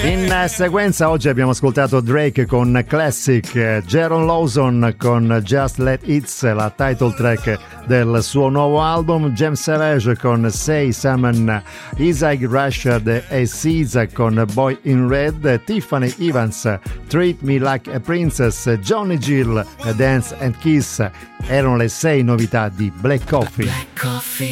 In sequenza oggi abbiamo ascoltato Drake con Classic, Jaron Lawson con Just Let It's, la title track del suo nuovo album, James Savage con Say Summon, Isaac Rashad e SZA con Boy in Red, Tiffany Evans, Treat Me Like a Princess, Johnny Gill, Dance and Kiss. Erano le 6 novità di Black Coffee.